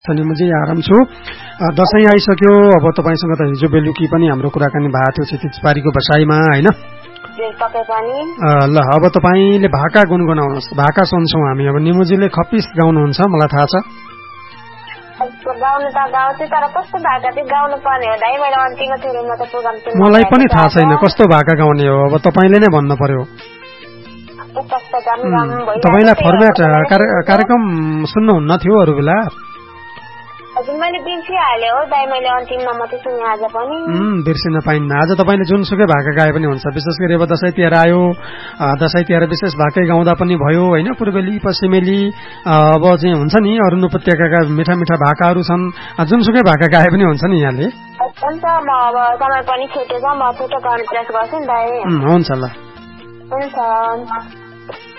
म चाहिँ आराम छु। दशैं आइसक्यो, अब तपाईसँग त हिजो बेलुकी पनि हाम्रो कुराकानी भएको थियो क्षितिजबारीको बसाइमा हैन। ल अब तपाईले भाका गुनगुनाउनुहोस्। भाका सुन्छौँ हामी। अब निमुजीले खप्पिस गाउनुहुन्छ मलाई थाहा छ। गाउनु त गाउँछु तर कस्तो भाका चाहिँ गाउनु पर्ने हो दाइ? मैले अन्तिममा थोरैमा त प्रोग्राम सुन्नु मलाई पनि थाहा छैन कस्तो भाका गाउने हो। अब तपाईले नै भन्नु पर्यो। तपाईलाई फर्मेट कार्यक्रम सुन्नुहुन्न थियो अरू बेला? हजुर मैले बिर्सिहालेँ हो दाइ, मैले अन्तिममा मात्रै सुने आज पनि। बिर्सिन पाइन्न। आज तपाईले जुनसुकै भाका गाए पनि हुन्छ। विशेष गरी अब दशैं तिहार आयो, दशैं तिहार विशेष भाकै गाउँदा पनि भयो हैन। पूर्वेली पश्चिमेली अब चाहिँ हुन्छ नि अरुण उपत्यकाका मिठा मिठा भाकाहरू छन्, जुनसुकै भाका गाए पनि हुन्छ नि यहाँले। हुन्छ म अब समय पनि छुटेछ, म छोटो गाउने प्रयास गर्छु नि दाइ। हुन्छ ल। हुन्छ।